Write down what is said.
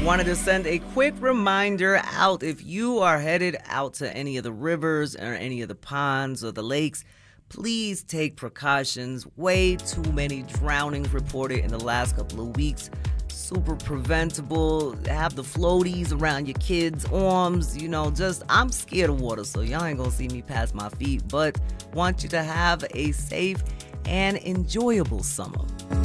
Wanted to send a quick reminder out if you are headed out to any of the rivers or any of the ponds or the lakes. Please take precautions. Way too many drownings reported in the last couple of weeks. Super preventable. Have the floaties around your kids' arms. I'm scared of water, so y'all ain't gonna see me pass my feet, but want you to have a safe and enjoyable summer.